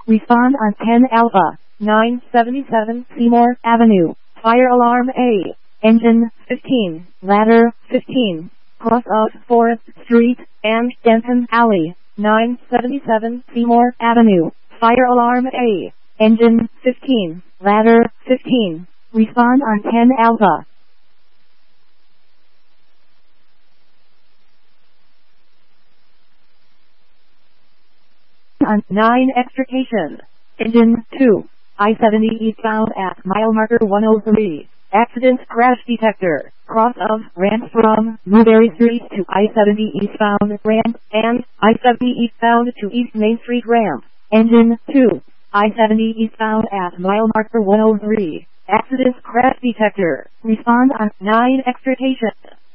Respond on 10 Alpha, 977 Seymour Avenue. Fire alarm A. Engine 15. Ladder 15. Cross of Forest Street and Denton Alley, 977 Seymour Avenue. Fire alarm A. Engine 15. Ladder 15. Respond on 10 Alpha. On 9 Extrication. Engine 2. I-70 eastbound at mile marker 103. Accident crash detector. Cross of ramp from Newberry Street to I-70 eastbound ramp and I-70 eastbound to East Main Street ramp. Engine 2. I-70 eastbound at mile marker 103. Accident crash detector. Respond on 9 Extrication.